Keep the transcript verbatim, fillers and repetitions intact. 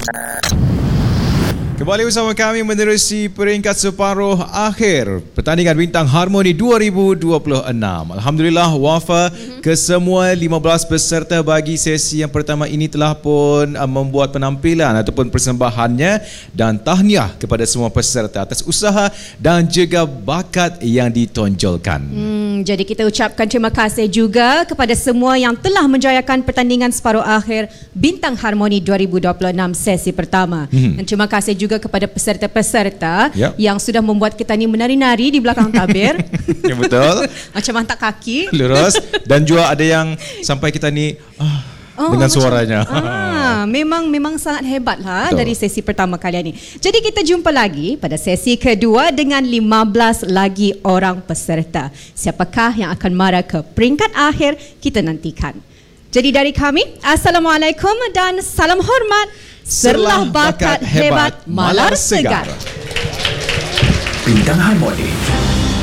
Kembali bersama kami menerusi peringkat separuh akhir pertandingan Bintang Harmoni dua ribu dua puluh enam. Alhamdulillah, Wafa, mm-hmm. kesemua lima belas peserta bagi sesi yang pertama ini telah pun uh, membuat penampilan ataupun persembahannya, dan tahniah kepada semua peserta atas usaha dan juga bakat yang ditonjolkan. Hmm, jadi kita ucapkan terima kasih juga kepada semua yang telah menjayakan pertandingan separuh akhir Bintang Harmoni dua ribu dua puluh enam sesi pertama. Mm-hmm. Dan terima kasih juga juga kepada peserta-peserta yep. yang sudah membuat kita ni menari-nari di belakang tabir. Ya, betul. Macam hantar kaki. Lurus. Dan juga ada yang sampai kita ni ah, oh, dengan macam, suaranya. Ah, memang memang sangat hebatlah dari sesi pertama kali ini. Jadi kita jumpa lagi pada sesi kedua dengan lima belas lagi orang peserta. Siapakah yang akan mara ke peringkat akhir, kita nantikan. Jadi dari kami, Assalamualaikum dan salam hormat. Serlah bakat hebat, malar segar. Bintang Harmoni